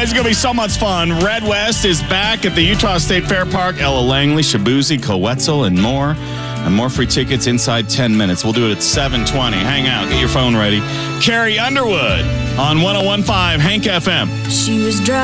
It's going to be so much fun. Red West is back at the Utah State Fair Park. Ella Langley, Shabuzi, Coetzel, and more. And more free tickets inside 10 minutes. We'll do it at 7:20. Hang out. Get your phone ready. Carrie Underwood on 101.5 Hank FM. She was driving.